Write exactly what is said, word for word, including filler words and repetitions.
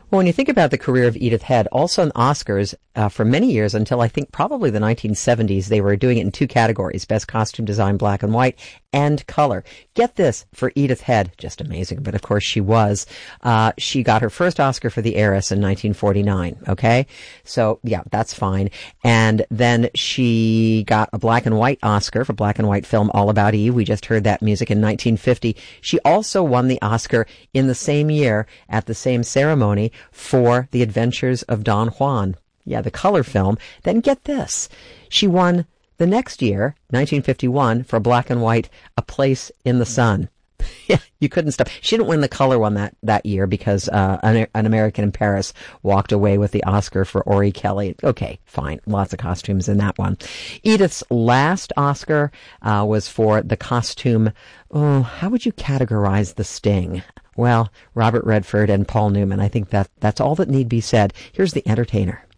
Well, when you think about the career of Edith Head, also on Oscars, uh, for many years until I think probably the nineteen seventies, they were doing it in two categories, Best Costume Design, Black and White, and Color. Get this, for Edith Head, just amazing, but of course she was. Uh, she got her first Oscar for The Heiress in nineteen forty-nine, okay? So, yeah, that's fine. And then she got a Black and White Oscar for Black and White film All About Eve. We just heard that music in nineteen fifty. She also won the Oscar in the same year at the same ceremony for The Adventures of Don Juan. Yeah, the color film. Then get this. She won the next year, nineteen fifty-one, for Black and White, A Place in the Sun. Yeah, you couldn't stop. She didn't win the color one that, that year because uh, an, an American in Paris walked away with the Oscar for Ori Kelly. Okay, fine. Lots of costumes in that one. Edith's last Oscar uh, was for the costume. Oh, how would you categorize The Sting? Well, Robert Redford and Paul Newman. I think that that's all that need be said. Here's The Entertainer.